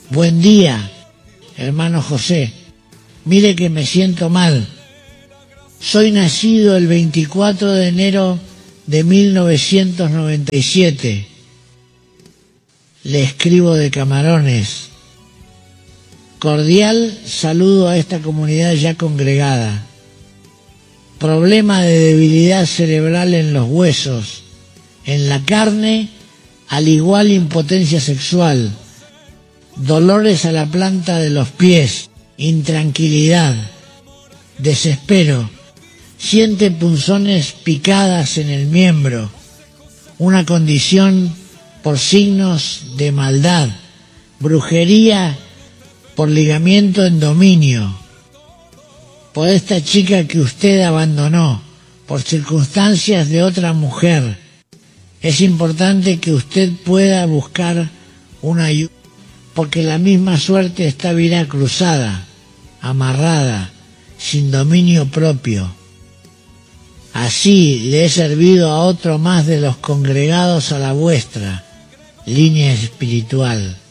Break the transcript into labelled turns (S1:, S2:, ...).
S1: Buen día, hermano José. Mire que me siento mal. Soy nacido el 24 de enero de 1997. Le escribo de Camarones. Cordial saludo a esta comunidad ya congregada. Problema de debilidad cerebral en los huesos, en la carne, al igual impotencia sexual, dolores a la planta de los pies, intranquilidad, desespero, siente punzones picadas en el miembro, una condición por signos de maldad, brujería por ligamiento en dominio, por esta chica que usted abandonó, por circunstancias de otra mujer. Es importante que usted pueda buscar una ayuda, porque la misma suerte está virá cruzada, amarrada, sin dominio propio. Así le he servido a otro más de los congregados a la vuestra línea espiritual.